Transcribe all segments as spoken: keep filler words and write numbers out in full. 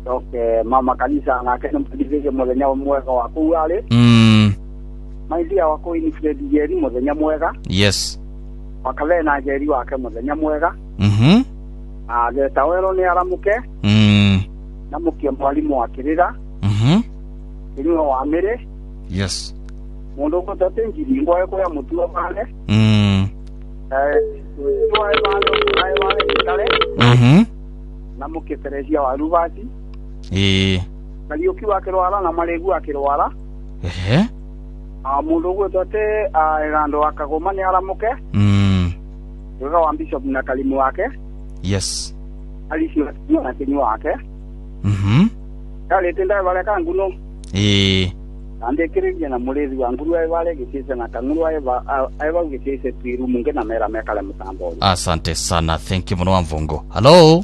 okay mama kanisa nake nĩmũthithĩrie mũthenya mwega wa kũu arĩ mm maidia wako ini Fred Jerry mũthenya mwega yes wakale na Jerry wake mũthenya mwega mhm ah geta wero ni aramuke mm na mukie mwalimu akirira mhm ino wa mere yes mundu ko tatenjiri ngoye ko ya mutu bale mm eh ngoye bale ngoye bale kale mhm na mukie Teresia wa Rubati eh kali ukiwa kirwara na maregu akirwara ehe ah mundu ko tate agando akagoma ni aramuke mm yoga wa bishop na kalimu wake yes alisio na kinyo wake mhm kale tenda wale kanguno eh ande kirije na mulezi wa nguru ayi wale gitise na kanguru ayi ba ayi ba gitise tiru munge na mera mekale mutambo. Asante sana, thank you mwana mvungo. Hello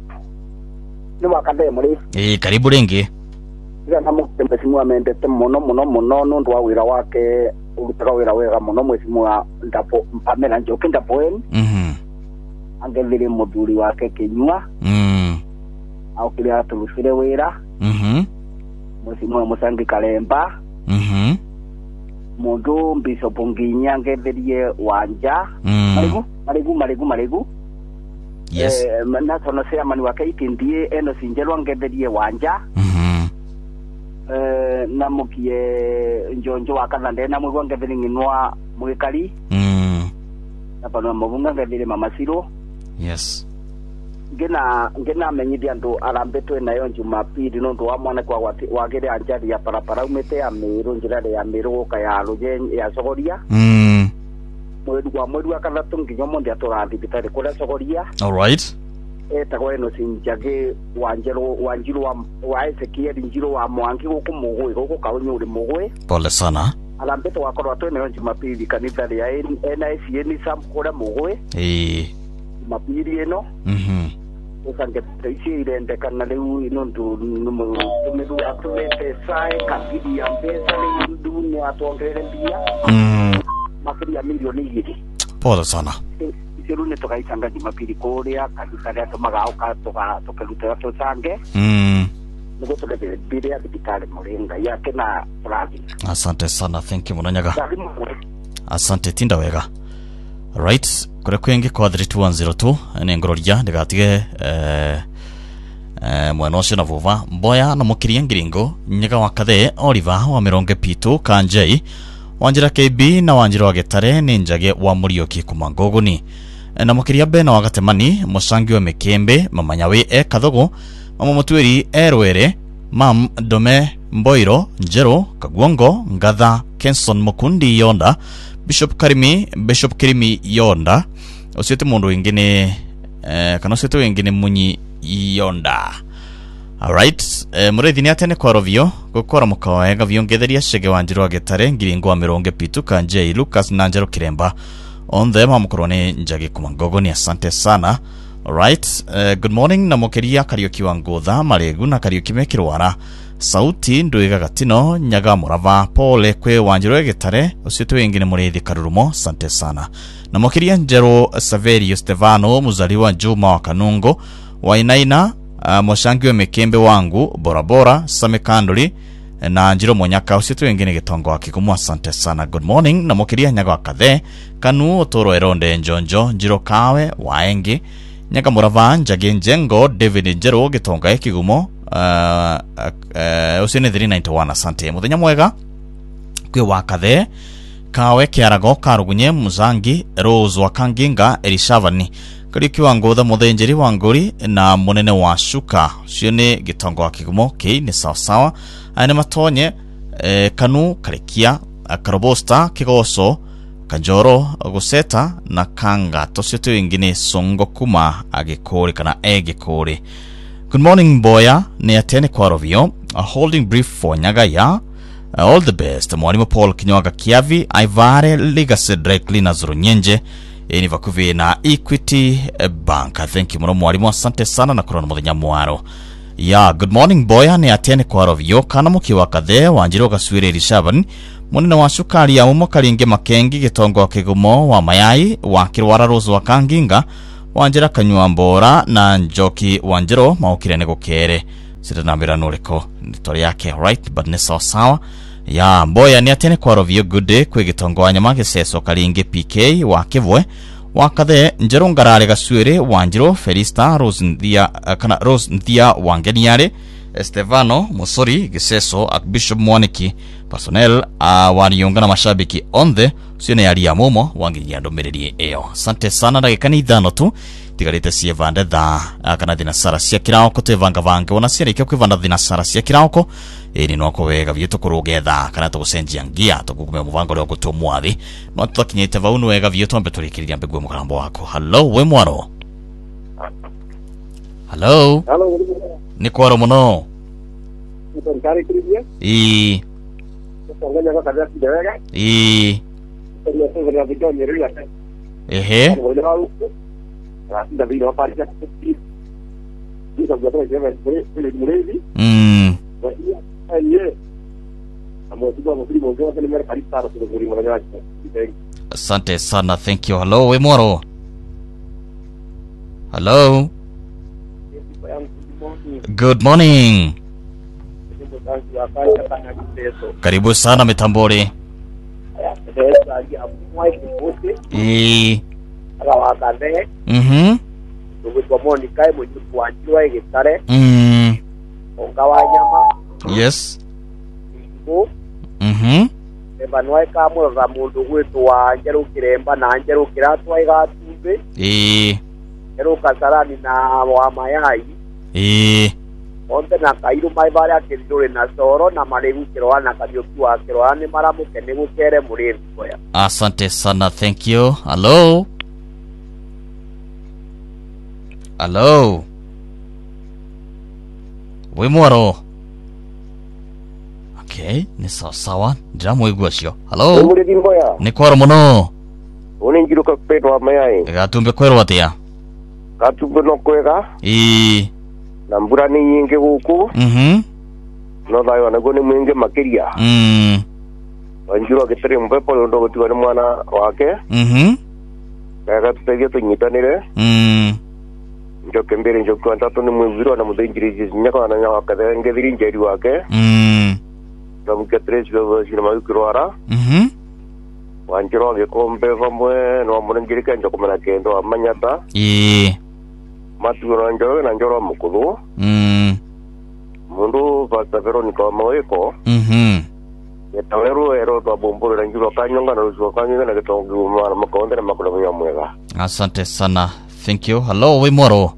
ni wakade muri eh karibu rengi ira na mukembe simu amendete mono mono mono nundu wa wira wake urutaka wira wega mono mwesimu wa ndapo mpamela njoke ndapo en mhm angevile muduri wake kinywa mm au kile atulufire wira mhm mwesimu wa Musangi Kalemba mhm mundu Bishop Nginya ngevelie wanja mm marigu marigu marigu marigu yes eh na tono se amani wake itindie eno sinjelwa ngevelie wanja mhm eh namukie njonjo wakathandena na mwe ngeveli nginwa mwikali mm na pano mabunga ngeveli mamasiro yes ngena ngena menyithia ndu arambetwe nayo Jumapili no ndu wa mwana kwa wagire anjari ya parapara umete ya miru njira ya miru ka ya ruje ya sogoria mm mwedu kwa mwedu akathatu nginyo monde aturathi bitari kula sogoria all right eta kwa eno sinjage wanjero wanjiro wa wa Ezekiel njiro wa mwangi guku mugwe guku kaunyu ri mugwe pole sana alambeto wakorwa twene yo Jumapili kanitha ya N I C N sam kora mugwe eh Jumapili eno mhm usange tisi irende kana leu ino ndu numu tumedu atulete sai kabidi ya pesa ni ndu ni atongere mbia mm makiri ya milioni igiri pole sana isirune tukaisanga Jumapili korea kanisa ya tomaga uka toka tokeluta to sange mm nuko tulebe bide ya bitale mulenga yake na fragi. Asante sana, thank you munanyaga. Asante tinda wega. Right, kure kwenge kwa three two one zero two ene ngororia ndigatige eh eh mwana ucio na vuva mboya na mukiria ngiringo nyaga wa kathe Oliver wa mironge pitu kanjei wanjira K B na wanjira wa getare ni njage wa Murioki kumangogoni na mukiria bena wa gatemani musangi wa mekembe mamanyawe e kathogo mama mutweri erwere mam dome mboiro njero kagwongo ngatha Kenson Mukundi yonda Bishop Karimi Bishop Kirimi yonda usiete mundu wengine eh, kana usiete wengine munyi yonda. Alright, eh, murethi ni atene kwa rovio gukora mukawega vyongetheria shege wanjiru wa getare ngiringo wa mironge pitu kanje Lucas Nanjero Kiremba on them amukorone njage kumangogo ni asante sana. Alright, uh, good morning na mokeria Karioki wa ngutha maregu na Karioki mekirwara sauti nduiga gatino nyaga murava pole kwe wanjiru getare usitu wengine murethi karurumo sante sana na mokeria Njero Saverio Stefano muzaliwa Juma wa Kanungo wa inaina uh, moshangi wa mekembe wangu bora bora samekandoli na njiro monyaka usitu wengine gitongo wa kikumu asante sana. Good morning na mokeria nyaga wa kathe kanu otoro eronde njonjo njiro kawe waengi nyaga murava njage njengo David Njero gitonga ekigumo uh, uh, usine three ninety-one asante muthenya mwega kwe wakathe kawe kiarago karugunye muzangi Rose wa Kanginga Elishavani Karioki wa ngutha muthenjeri wa nguri na munene wa shuka cione gitongo wa kigumo ki ni sawa sawa ane matonye eh, kanu Karikia Karobosta Kigoso Kanjoro Guseta na Kanga tosito wengine songo kuma agekore kana egekore. Good morning boya ni atene kwa rovio a holding brief for nyagaya uh, all the best mwalimu Paul Kinyoga Kiavi Ivare Legacy directly na zuru nyenje eni vakuvi na Equity Bank. Thank you mwalimu asante sana na kurona muthenya mwaro. Yeah, good morning boya ni atene kwa rovio kana mukiwa kathe wanjiro gaswire Elishaban munene wa shukari ya mumo Karinge Makengi gitongo wa kigumo wa mayai wa Kirwara Rose wa Kanginga wanjira Kanywa Mbora na Njoki Wanjiro maukire ne gukere sita nambira nuriko nitori yake right but ni sawa sawa ya mboya ni atene kwa rovio good day kwe gitongo wanyama giseso karinge P K wa Kivwe wakathe njero ngarare gaswere wanjiro Felista Rose Nthia kana Rose Nthia wangeniare Estevano Musori giseso Archbishop Mwaniki personnel uh, waniungana mashabiki onde sione yali ya momo wangiria ndomereri eyo. Asante sana ndagika ni ithano tu tigarite cie vande tha kana thina sara cia kirauko twivanga vange ona cia rikio kwivanda thina sara cia kirauko iri no ko wega vietu kurugetha kana tugucenjia ngia tugukume muvango rio gutumwathi no tutakinyite vau no wega vietu ambe turikiriria mbegwe mukarambo wako. Hello we mwaro. Hello. Hello. Ni kwaro muno. Ntari kiribia? I. Nganya kwa kaza kidega? I. Ndio sasa ndio video nyerila. Ehe. Ndio video pale ya kitu. Ndio kwa sababu ya ile mrezi. Mm. Aye. Amo tuko hapo kile mmoja wake nimera karisa kwa kuri mmoja wake. Asante sana, thank you. Hello we mwaro. Hello. Good morning. Karibu sana mitambore. Eh. Mhm. Mm. Yes. Mhm. Ebanwa kamwe ga mundu gwitu wa njeru kiremba na njeru kiratwa igatumbe. Eh. Njeru kasarani na wa mayai. Eh. Onde na kairu mai bare akindure na soro na maregu kiroana kabioku wa kiroani maramuke ni gukere murevi koya. Asante sana, thank you. Hello. Hello. We mwaro. Okay, ni sawa sawa. Ndiramu igwa cio. Hello. Murevi koya. Ni kwaro muno. Uni njiru ka peto wa mayai. Gatumbe kwero atia. Gatumbe no kwega. Eh. Na mbura ni nyingi guku. Mhm. No thayo na gone mwingi makiria. Mm. Wanjiro agitire mpepo ndo gutiwa ni mwana wake. Mhm. Kaga tutegie tunyitanire. Mm. Njoke mbere njoke ntatu ni mwiziro na muthinjiriji nyaka na nyaka katenge thiri njeri wake. Mm. Ndamuke tres go shina mayukirwara. Mhm. Wanjiro agikombe vamwe no munengirika njoko mena kendo amanyata. Eh. Maturo njoro na njoro mukulu. Mm. Mundu Pastor Veronica Moeko. Mhm. Yetaweru ero to bombolo na njuro kanyonga na ruzo kanyonga na kitongo mwana makonde na makulu ya mwega. Asante sana, thank you. Hello we mwaro.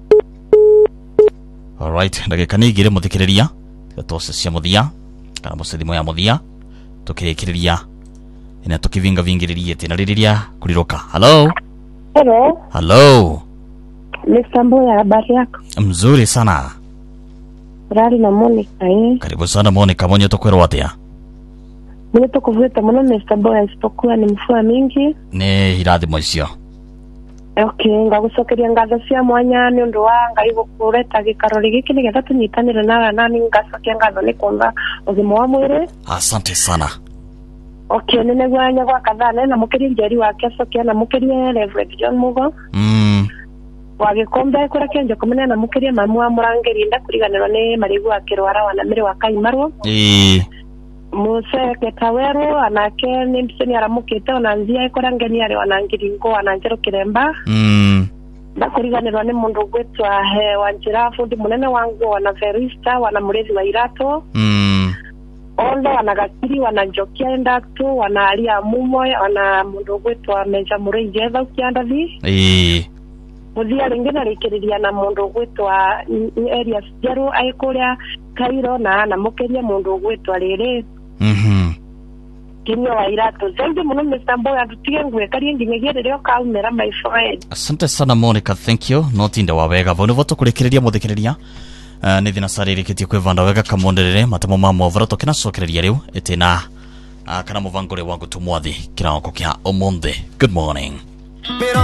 All right, ndagika ni igire muthikiriria gatose cia muthia kana mucithimo ya muthia tukirikiriria ina tukivinga vingiririe tena ririria kuriroka. Hello. Hello. Hello. Mister Mboya, habari yako? Mzuri sana. Rari na Monica eh. Karibu sana Monica, mwenye tokwero atia? Mwenye tokuvuta mwana Mister Mboya isipokuwa ni mfua mingi. Ne hirathimo icio. Okay, ngagucokeria ngatho cia mwanya ni undu wa ngai gukureta gikarori giki ni getha tunyitanire na nani ngacokia ngatho ni kumba ugimo wa mwiri. Asante sana. Okay, nene gwanya gwa kathana na mukiria njeri wake acokia na mukiria Reverend John Mugo. Mm. Wagikombe kura kenjo kumene na mukiria mamu wa murangeri nda kuriganirwa ni marigu akirwara wana miri wa Kaimarwo. Eh. Muse Ketaweru anake ni mseni aramukite onanzia ikora ngeni ari wanangiringo wananjero kiremba. Mm. Ndakuriganirwa ni mundu gwetwa he wanjira fundi munene wangu wana Ferista wana murezi wa Irato. Mm. Ondo wanagakiri wananjokia ndatu wanalia mumo wana mundu gwetwa Meja Mureije etha ukiandathi. Eh. Muthia ringina rikiriria na mundu gwetwa area jeru aikuria Kairo na na mukeria mundu gwetwa riri. Mhm. Kinyo wa Irato zaidi muno Mister Mboya tutige ngwe kari nginyagia ririo kaumera my friend. Asante sana Monica, thank you. Notinda wa wega vono voto kurekereria muthikiriria. Uh, ni thina sari rikitie kwivanda wega kamonderere matamo ma movara tokina sokereria riu etina uh, kana muvangore wangu tumwathi kirako kia omonde. Good morning.